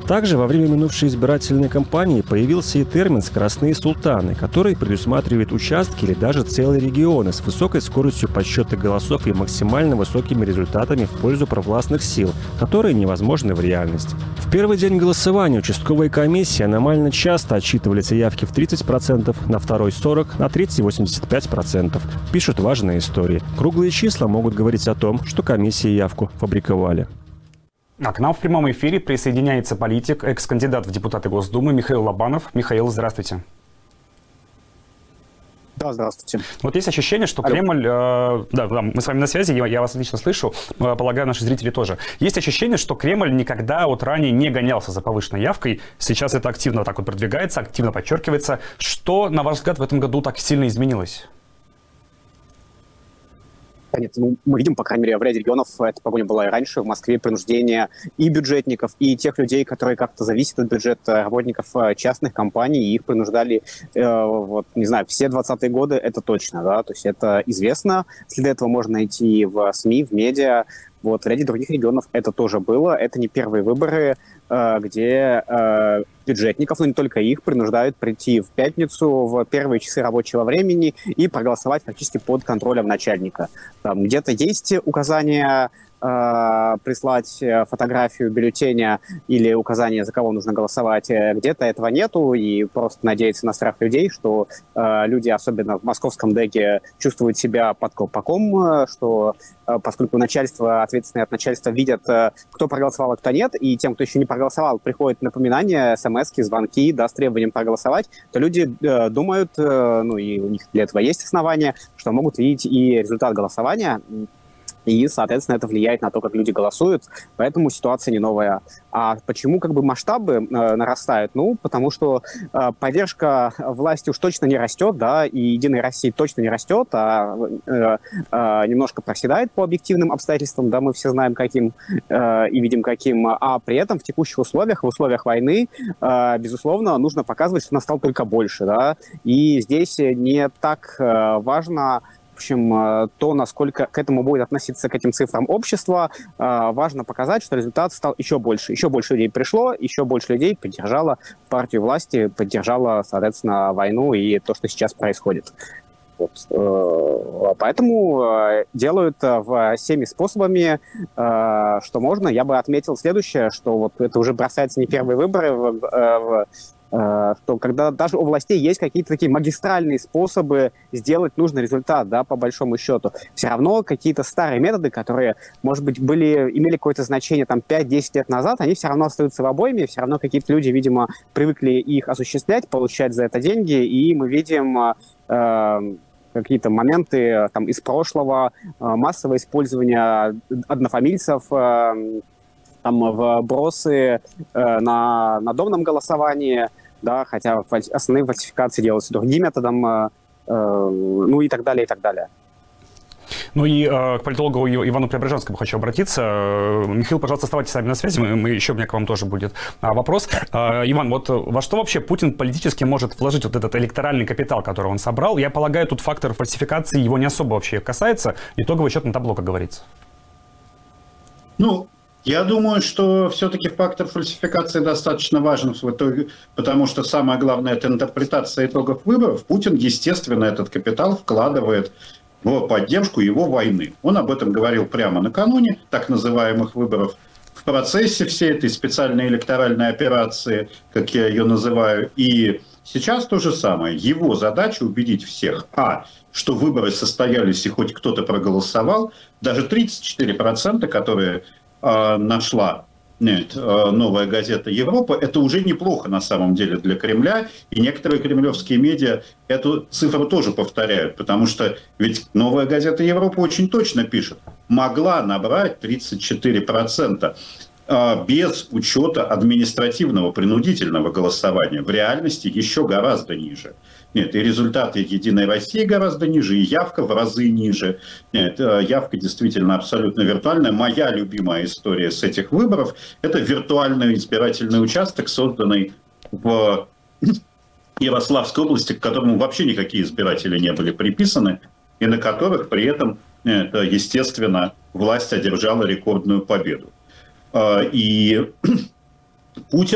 Также во время минувшей избирательной кампании появился и термин «скоростные султаны», который предусматривает участки или даже целые регионы с высокой скоростью подсчета голосов и максимально высокими результатами в пользу провластных сил, которые невозможны в реальности. В первый день голосования участковые комиссии аномально часто отчитывали заявки в 30%, на второй 40%, на третий 85%. Пишут важные истории. Круглые числа могут говорить о том, что комиссии явку фабриковали. А к нам в прямом эфире присоединяется политик, экс-кандидат в депутаты Госдумы Михаил Лобанов. Михаил, здравствуйте. Да, здравствуйте. Вот есть ощущение, что Кремль... Да, мы с вами на связи, я вас отлично слышу, полагаю, наши зрители тоже. Есть ощущение, что Кремль никогда вот ранее не гонялся за повышенной явкой. Сейчас это активно так вот продвигается, активно подчеркивается. Что, на ваш взгляд, в этом году так сильно изменилось? Нет, мы видим, по крайней мере, в ряде регионов, эта погоня была и раньше, в Москве принуждение и бюджетников, и тех людей, которые как-то зависят от бюджета, работников частных компаний, и их принуждали, не знаю, все 20-е годы, это точно, да, то есть это известно, следы этого можно найти в СМИ, в медиа, в ряде других регионов это тоже было, это не первые выборы, где бюджетников, но не только их, принуждают прийти в пятницу в первые часы рабочего времени и проголосовать фактически под контролем начальника. Там где-то есть указания прислать фотографию бюллетеня или указание, за кого нужно голосовать, где-то этого нету, и просто надеяться на страх людей, что люди, особенно в московском ДЭГе, чувствуют себя под колпаком, что поскольку начальство, ответственные от начальства видят, кто проголосовал, а кто нет, и тем, кто еще не проголосовал, приходят напоминания, смс-ки, звонки, да, с требованием проголосовать, то люди думают, и у них для этого есть основания, что могут видеть и результат голосования, и, соответственно, это влияет на то, как люди голосуют. Поэтому ситуация не новая. А почему масштабы нарастают? Потому что поддержка власти уж точно не растет, да, и «Единой России» точно не растет, а немножко проседает по объективным обстоятельствам, да, мы все знаем каким и видим каким. А при этом в текущих условиях, в условиях войны, безусловно, нужно показывать, что нас стало только больше, да. И здесь не так важно... В общем, то, насколько к этому будет относиться, к этим цифрам общества, важно показать, что результат стал еще больше. Еще больше людей пришло, еще больше людей поддержало партию власти, поддержало, соответственно, войну и то, что сейчас происходит. Поэтому делают всеми способами, что можно. Я бы отметил следующее, что это уже бросается не первые выборы, что когда даже у властей есть какие-то такие магистральные способы сделать нужный результат, да, по большому счету, все равно какие-то старые методы, которые, может быть, имели какое-то значение там 5-10 лет назад, они все равно остаются в обойме, все равно какие-то люди, видимо, привыкли их осуществлять, получать за это деньги, и мы видим какие-то моменты там из прошлого, массовое использование однофамильцев, там вбросы на надомном голосовании, да, хотя основные фальсификации делаются другим методом, и так далее, и так далее. И к политологу Ивану Преображенскому хочу обратиться. Михаил, пожалуйста, оставайтесь с нами на связи, еще у меня к вам тоже будет вопрос. Иван, во что вообще Путин политически может вложить этот электоральный капитал, который он собрал? Я полагаю, тут фактор фальсификации его не особо вообще касается. Итоговый счет на табло, как говорится. Я думаю, что все-таки фактор фальсификации достаточно важен в итоге, потому что самое главное – это интерпретация итогов выборов. Путин, естественно, этот капитал вкладывает в поддержку его войны. Он об этом говорил прямо накануне так называемых выборов. В процессе всей этой специальной электоральной операции, как я ее называю, и сейчас то же самое. Его задача убедить всех, что выборы состоялись и хоть кто-то проголосовал, даже 34%, которые нашла новая газета «Европа», это уже неплохо на самом деле для Кремля, и некоторые кремлевские медиа эту цифру тоже повторяют, потому что ведь новая газета «Европа» очень точно пишет, могла набрать 34% без учета административного принудительного голосования, в реальности еще гораздо ниже. Нет, и результаты «Единой России» гораздо ниже, и явка в разы ниже. Нет, явка действительно абсолютно виртуальная. Моя любимая история с этих выборов – это виртуальный избирательный участок, созданный в Ярославской области, к которому вообще никакие избиратели не были приписаны, и на которых при этом, естественно, власть одержала рекордную победу. И Путин